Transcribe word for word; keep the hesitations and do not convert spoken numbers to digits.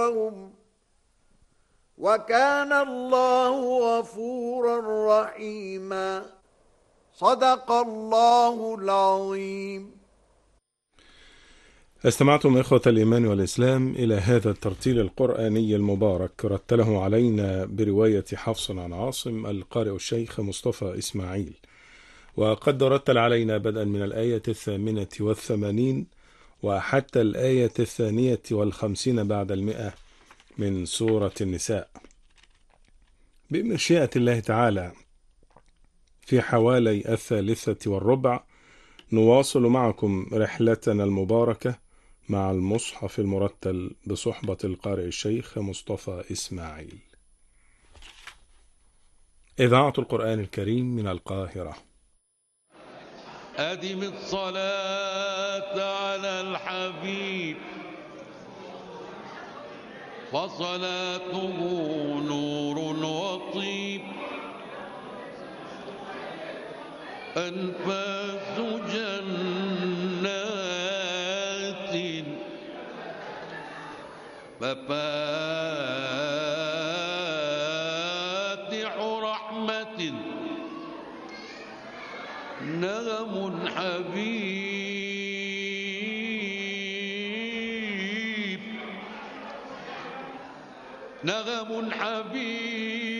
صدورهم وكان الله غفورا رحيما. صدق الله العظيم. استمعتم إخوة الإيمان والإسلام إلى هذا الترتيل القرآني المبارك، رتله علينا برواية حفص عن عاصم القارئ الشيخ مصطفى إسماعيل، وقد رتل علينا بدءا من الآية الثامنة والثمانين وحتى الآية الثانية والخمسين بعد المئة من سورة النساء. بمشيئة الله تعالى في حوالي الثالثة والربع نواصل معكم رحلتنا المباركة مع المصحف المرتل بصحبة القارئ الشيخ مصطفى إسماعيل. إذاعة القرآن الكريم من القاهرة. أدم الصلاة على الحبيب فصلاته نور وطيب، أنفاس جنات مفاتح رحمة، نغم حبيب نغم حبيب